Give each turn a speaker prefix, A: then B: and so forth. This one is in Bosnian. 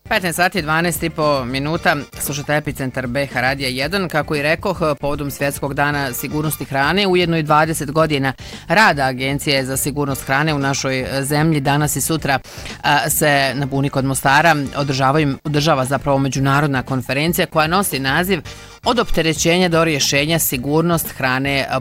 A: 15 sati 12,5 minuta, slušate Epicentar BH Radija 1. Kako i rekoh, povodom Svjetskog dana sigurnosti hrane, ujedno i 20 godina rada Agencije za sigurnost hrane u našoj zemlji, danas i sutra se na Buni kod Mostara održava zapravo međunarodna konferencija koja nosi naziv Od opterećenja do rješenja sigurnost hrane